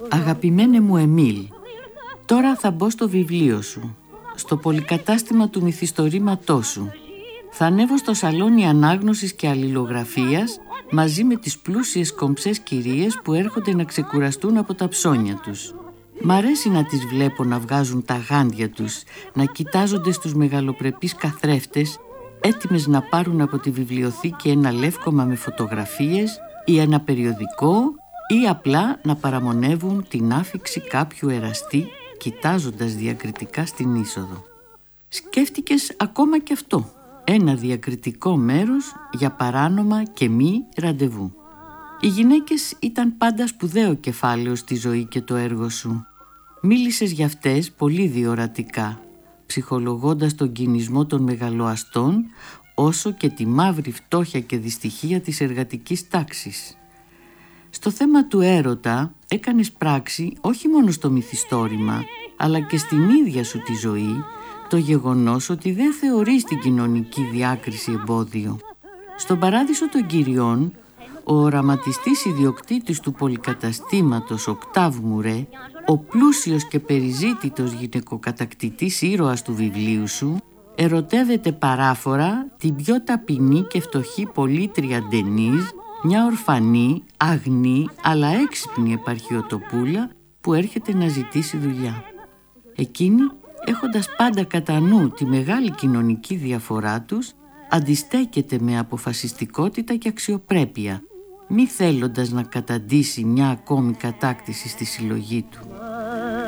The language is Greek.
Αγαπημένε μου Εμίλ, τώρα θα μπω στο βιβλίο σου, στο πολυκατάστημα του μυθιστορήματός σου. Θα ανέβω στο σαλόνι ανάγνωσης και αλληλογραφίας μαζί με τις πλούσιες κομψές κυρίες που έρχονται να ξεκουραστούν από τα ψώνια τους. Μ' αρέσει να τις βλέπω να βγάζουν τα γάντια τους, να κοιτάζονται στους μεγαλοπρεπείς καθρέφτες, έτοιμες να πάρουν από τη βιβλιοθήκη ένα λεύκομα με φωτογραφίες ή ένα περιοδικό ή απλά να παραμονεύουν την άφιξη κάποιου εραστή κοιτάζοντας διακριτικά στην είσοδο. Σκέφτηκες ακόμα και αυτό, ένα διακριτικό μέρος για παράνομα και μη ραντεβού. Οι γυναίκες ήταν πάντα σπουδαίο κεφάλαιο στη ζωή και το έργο σου. Μίλησες για αυτές πολύ διορατικά, ψυχολογώντας τον κινησμό των μεγαλοαστών όσο και τη μαύρη φτώχεια και δυστυχία της εργατικής τάξης. Στο θέμα του έρωτα έκανες πράξη όχι μόνο στο μυθιστόρημα, αλλά και στην ίδια σου τη ζωή, το γεγονός ότι δεν θεωρείς την κοινωνική διάκριση εμπόδιο. Στον Παράδεισο των Κυριών, ο οραματιστής ιδιοκτήτης του πολυκαταστήματος Οκτάβ Μουρέ, ο πλούσιος και περιζήτητος γυναικοκατακτητής ήρωας του βιβλίου σου, ερωτεύεται παράφορα την πιο ταπεινή και φτωχή πολίτρια Ντενίζ, μια ορφανή, αγνή αλλά έξυπνη επαρχιωτοπούλα που έρχεται να ζητήσει δουλειά. Εκείνη, έχοντας πάντα κατά νου τη μεγάλη κοινωνική διαφορά τους, αντιστέκεται με αποφασιστικότητα και αξιοπρέπεια, μη θέλοντας να καταντήσει μια ακόμη κατάκτηση στη συλλογή του.